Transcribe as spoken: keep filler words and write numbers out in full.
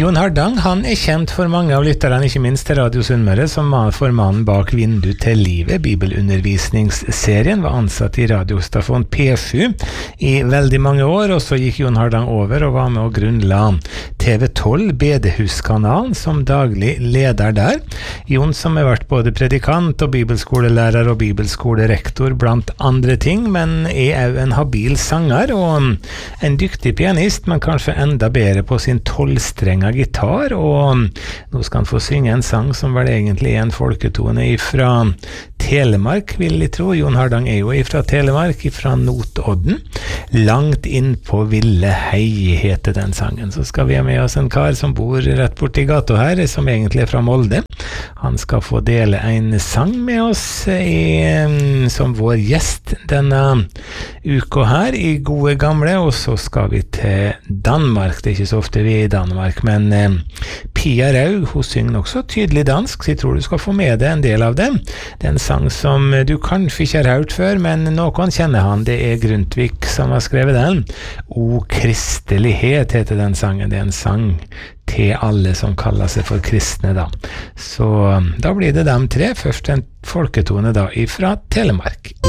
Jon Hardang, han er kjent for mange av lytterne, ikke minst til Radio Sunnmøre, som var formannen bak Vindu til livet, bibelundervisningsserien, var ansatt i radiostasjon P sju i veldig mange år, og så gikk Jon Hardang over og var med å grunnla T V tolv, Bedehuskanalen, som daglig leder der. Jon som har vært både predikant og bibelskolelærer og bibelskolerektor blant andre ting, men er også en habil sanger og en dyktig pianist, men kanskje enda bedre på sin tolvstrenga gitar, og nå skal han få synge en sang som vel egentlig er en folketone ifra Telemark, vil jeg tro. Jon Hardang er jo ifra Telemark, ifra Notodden. Langt inn på Ville Hei heter den sangen. Så skal vi ha med oss en kar som bor rett borti gata her, som egentlig er fra Molde. Han skal få dele en sang med oss i, som vår gjest denne uka her i Gode Gamle, og så skal vi til Danmark. Det er ikke så ofte vi er i Danmark, men eh, Pia Raug, hun synger også tydelig dansk, så jeg tror du skal få med deg en del av det. Det er en sang som du kanskje ikke har hørt før, men noen kjenner han. Det er Grundtvig som har skrevet den. O kristelighet heter den sangen. Det er en sang til alle som kaller seg for kristne da. Så da blir det dem tre. Først en folketone da ifra Telemark.